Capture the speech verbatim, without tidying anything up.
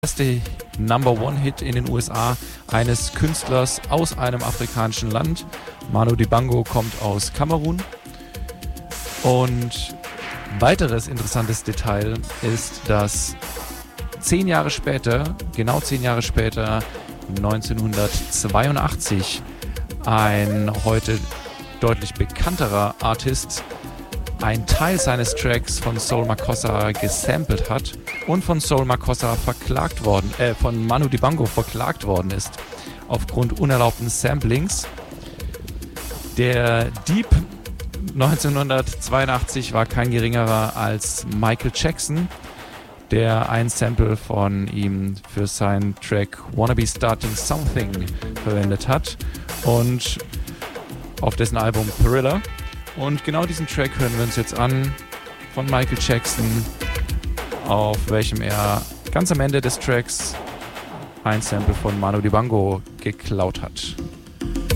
erste Number-One-Hit in den U S A eines Künstlers aus einem afrikanischen Land. Manu Dibango kommt aus Kamerun. Und weiteres interessantes Detail ist, dass zehn Jahre später, genau zehn Jahre später, neunzehnhundertzweiundachtzig, ein heute deutlich bekannterer Artist einen Teil seines Tracks von Soul Makossa gesampelt hat und von Soul Makossa verklagt worden, äh, von Manu Dibango verklagt worden ist aufgrund unerlaubten Samplings. Der Dieb neunzehnhundertzweiundachtzig war kein geringerer als Michael Jackson, der ein Sample von ihm für seinen Track Wanna Be Starting Something verwendet hat und auf dessen Album Thriller. Und genau diesen Track hören wir uns jetzt an von Michael Jackson, auf welchem er ganz am Ende des Tracks ein Sample von Manu Dibango geklaut hat.